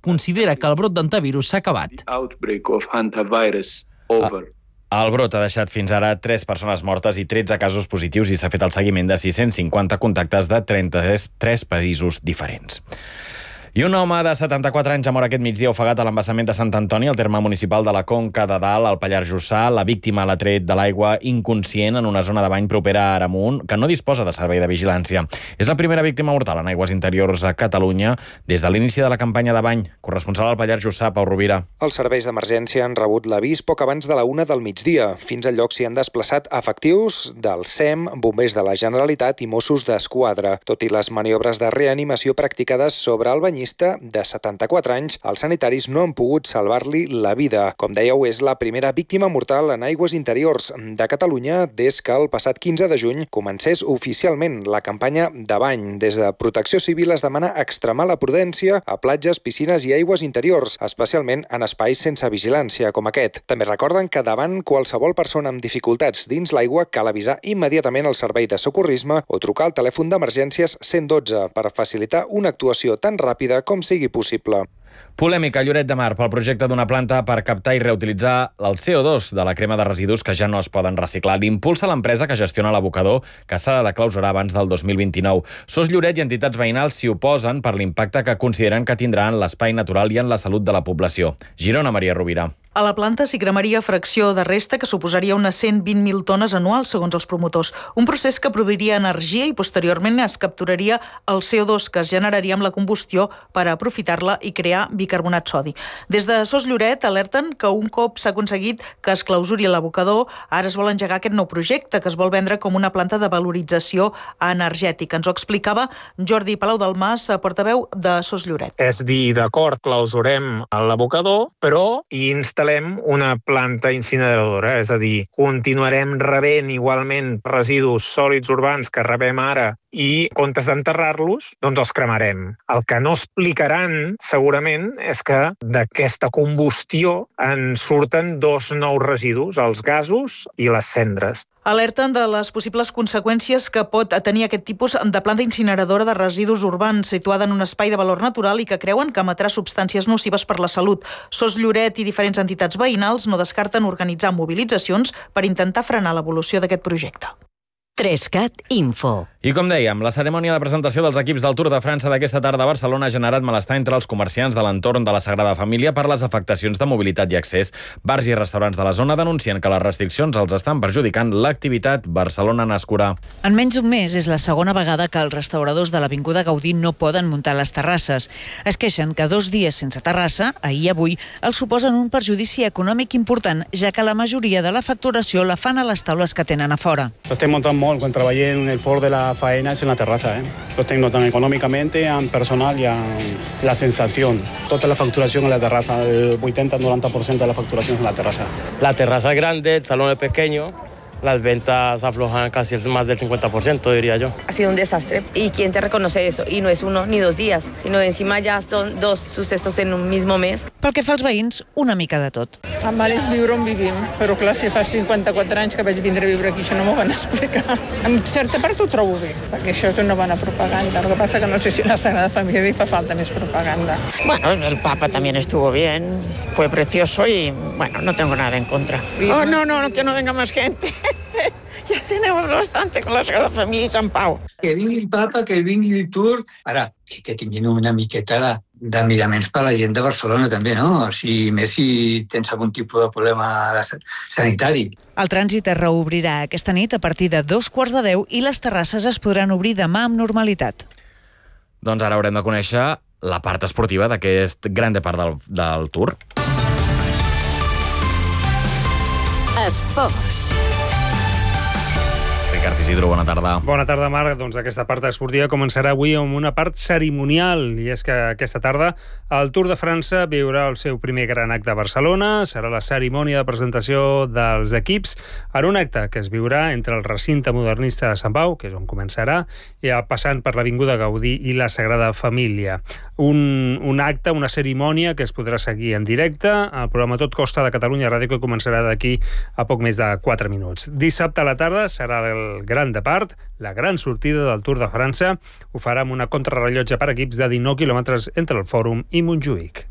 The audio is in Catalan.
considera que el brot d'hantavirus s'ha acabat. El brot ha deixat fins ara 3 persones mortes i 13 casos positius i s'ha fet el seguiment de 650 contactes de 33 països diferents. I un home de 74 anys ha mort aquest migdia ofegat a l'embassament de Sant Antoni, al terme municipal de la Conca de Dalt, al Pallars Jussà. La víctima l'ha tret de l'aigua inconscient en una zona de bany propera a Aramunt, que no disposa de servei de vigilància. És la primera víctima mortal en aigües interiors a Catalunya des de l'inici de la campanya de bany. Corresponsal al Pallars Jussà, Pau Rovira. Els serveis d'emergència han rebut l'avís poc abans de la 1 del migdia. Fins al lloc s'hi han desplaçat efectius del SEM, bombers de la Generalitat i Mossos d'Esquadra. Tot i les maniobres de reanimació practicades sobre el banyista de 74 anys, els sanitaris no han pogut salvar-li la vida. Com dèieu, és la primera víctima mortal en aigües interiors de Catalunya des que el passat 15 de juny comencés oficialment la campanya de bany. Des de Protecció Civil es demana extremar la prudència a platges, piscines i aigües interiors, especialment en espais sense vigilància com aquest. També recorden que davant qualsevol persona amb dificultats dins l'aigua cal avisar immediatament el servei de socorrisme o trucar al telèfon d'emergències 112 per facilitar una actuació tan ràpida com sigui possible. Polèmica a Lloret de Mar pel projecte d'una planta per captar i reutilitzar el CO2 de la crema de residus que ja no es poden reciclar. L'impulsa l'empresa que gestiona l'abocador, que s'ha de clausurar abans del 2029. SOS Lloret i entitats veïnals s'hi oposen per l'impacte que consideren que tindrà en l'espai natural i en la salut de la població. Girona, Maria Rovira. A la planta s'hi cremaria fracció de resta que suposaria unes 120.000 tones anuals, segons els promotors. Un procés que produiria energia i posteriorment es capturaria el CO2 que es generaria amb la combustió per aprofitar-la i crear bicarbonat sodi. Des de SOS Lloret alerten que un cop s'ha aconseguit que es clausuri l'abocador, ara es vol engegar aquest nou projecte que es vol vendre com una planta de valorització energètica. Ens ho explicava Jordi Palau del Mas, portaveu de SOS Lloret. És dir, d'acord, clausurem l'abocador, però instal·lem una planta incineradora, és a dir, continuarem rebent igualment residus sòlids urbans que rebem ara i, en comptes d'enterrar-los, doncs els cremarem. El que no explicaran, segurament, és que d'aquesta combustió en surten 2 nous residus, els gasos i les cendres. Alerten de les possibles conseqüències que pot tenir aquest tipus de planta incineradora de residus urbans situada en un espai de valor natural i que creuen que emetrà substàncies nocives per la salut. SOS Lloret i diferents entitats veïnals no descarten organitzar mobilitzacions per intentar frenar l'evolució d'aquest projecte. 3CAT Info. I com dèiem, la cerimònia de presentació dels equips del Tour de França d'aquesta tarda a Barcelona ha generat malestar entre els comerciants de l'entorn de la Sagrada Família per les afectacions de mobilitat i accés. Bars i restaurants de la zona denuncien que les restriccions els estan perjudicant l'activitat Barcelona-Nascurà. En menys d'un mes és la segona vegada que els restauradors de l'Avinguda Gaudí no poden muntar les terrasses. Es queixen que 2 dies sense terrassa, ahir i avui, els suposen un perjudici econòmic important, ja que la majoria de la facturació la fan a les taules que tenen a fora. Estem muntant molt quan treballem en el fort de la faena és en la terrassa. Lo estem notant econòmicamente, en personal i en la sensació. Tota la facturació en la terrassa, el 80-90% de la facturació en la terrassa. La terraza es grande, el salón es pequeño. Las ventas aflojan casi más del 50%, diría yo. Ha sido un desastre. ¿Y quién te reconoce eso? Y no es 1 ni 2 días, sino encima ya son 2 sucesos en un mismo mes. Pel que fa als veïns, una mica de tot. El mal és viure on vivim, però clar, si fa 54 anys que vaig vindre a viure aquí, això no m'ho van explicar. En certa part ho trobo bé, perquè això és una bona propaganda. Lo que passa que no sé si a la Sagrada Familia li fa falta més propaganda. Bueno, el Papa también estuvo bien, fue precioso y, bueno, no tengo nada en contra. Oh, no, que no venga más gente. Ja tenemos bastante con la Sagrada Família i Sant Pau. Que vingui el Papa, que vingui el Tour. Ara, que tinguin una miqueta de miraments per a la gent de Barcelona també, no? Més si tens algun tipus de problema sanitari. El trànsit es reobrirà aquesta nit a partir de 2:15 i les terrasses es podran obrir demà amb normalitat. Doncs ara haurem de conèixer la part esportiva d'aquest gran part del Tour. Esports. Ricard Isidro, bona tarda. Bona tarda, Marc. Doncs aquesta part esportiva començarà avui amb una part cerimonial, i és que aquesta tarda el Tour de França viurà el seu primer gran acte a Barcelona. Serà la cerimònia de presentació dels equips en un acte que es viurà entre el recinte modernista de Sant Pau, que és on començarà, i passant per l'Avinguda Gaudí i la Sagrada Família. Un acte, una cerimònia que es podrà seguir en directe al programa Tot Costa de Catalunya Ràdio, que començarà d'aquí a poc més de 4 minuts. Dissabte a la tarda serà el gran depart, la gran sortida del Tour de França. Ho farà amb una contrarrellotge per equips de 19 quilòmetres entre el Fòrum i Montjuïc.